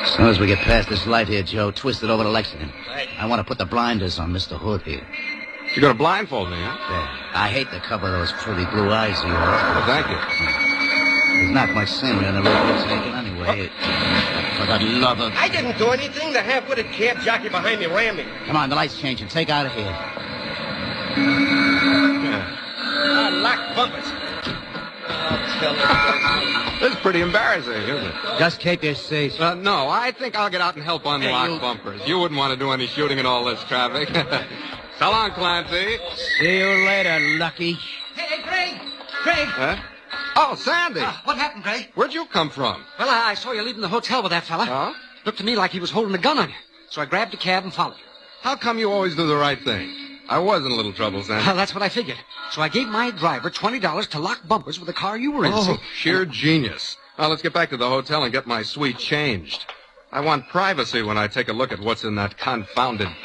As soon as we get past this light here, Joe, twist it over to Lexington. Right. I want to put the blinders on Mr. Hood here. You're going to blindfold me, huh? Yeah. I hate the cover of those pretty blue eyes of yours. Well, thank you. There's not much scenery on the road we're taking anyway. For the love of... I didn't do anything. The half-witted cab jockey behind me ran me. Come on, the light's changing. Take out of here. Yeah. Lock bumpers. This is pretty embarrassing, isn't it? Just keep your seat. No, I think I'll get out and help unlock you- bumpers. You wouldn't want to do any shooting in all this traffic. So long, Clancy. See you later, Lucky. Hey, Greg! Greg! Huh? Oh, Sandy. What happened, Greg? Where'd you come from? Well, I saw you leaving the hotel with that fella. Huh? Looked to me like he was holding a gun on you. So I grabbed a cab and followed you. How come you always do the right thing? I was in a little trouble, Sandy. Well, that's what I figured. So I gave my driver $20 to lock bumpers with the car you were in. Oh, see? sheer genius. Now, let's get back to the hotel and get my suite changed. I want privacy when I take a look at what's in that confounded